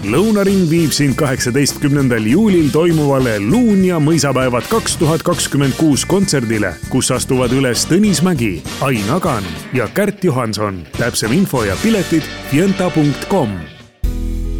Lõunaring viib sind 18. juulil toimuvale Luunja mõisapäevad 2026 kontserdile, kus astuvad üles Tõnis Mägi, Ain Agan ja Kärt Johanson. Täpsem info ja piletid fienta.com.